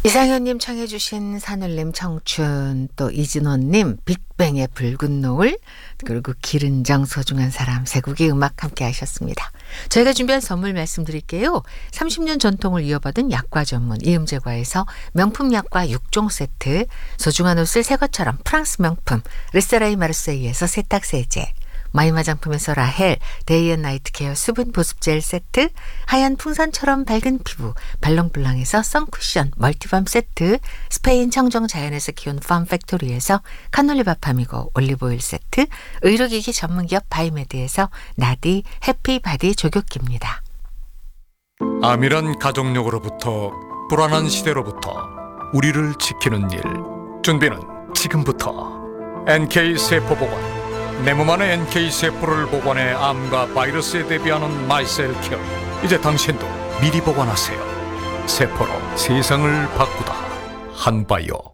이상현님 청해 주신 산울림 청춘, 또 이진원님 빅뱅의 붉은 노을, 그리고 기른정 소중한 사람, 세 곡의 음악 함께 하셨습니다. 저희가 준비한 선물 말씀드릴게요. 30년 전통을 이어받은 약과 전문 이음제과에서 명품 약과 6종 세트, 소중한 옷을 새 것처럼 프랑스 명품 르세라이 마르세이에서 세탁세제, 마이 화장품에서 라헬 데이앤나이트 케어 수분 보습 젤 세트, 하얀 풍선처럼 밝은 피부 발롱블랑에서 선쿠션 멀티밤 세트, 스페인 청정 자연에서 키운 팜팩토리에서 카놀리밥 파미고 올리브오일 세트, 의료기기 전문기업 바이메드에서 나디 해피바디 조교기입니다. 암이란 가족력으로부터 불안한 시대로부터 우리를 지키는 일, 준비는 지금부터. NK세포보건, 내 몸 안에 NK세포를 보관해 암과 바이러스에 대비하는 마이셀케어. 이제 당신도 미리 보관하세요. 세포로 세상을 바꾸다. 한바이오.